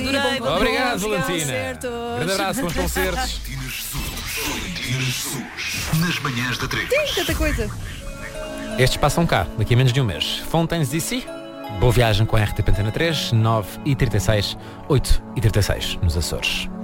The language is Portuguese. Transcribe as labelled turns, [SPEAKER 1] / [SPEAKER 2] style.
[SPEAKER 1] Adorei, bom
[SPEAKER 2] Obrigado,
[SPEAKER 1] concertos.
[SPEAKER 2] Valentina. Grande abraço, bons concertos.
[SPEAKER 3] Nas manhãs da 3.
[SPEAKER 1] Tem tanta coisa.
[SPEAKER 2] Estes passam cá, daqui a menos de um mês. Fontaines DC. Boa viagem com a RTP Antena 3, 9h36, 8h36 nos Açores.